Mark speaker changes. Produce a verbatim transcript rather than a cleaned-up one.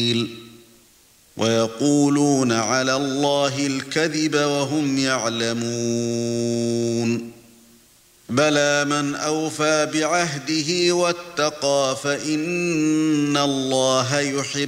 Speaker 1: سبيل ويقولون على الله الكذب وهم يعلمون بلى من أوفى بعهده واتقى فإن الله يحب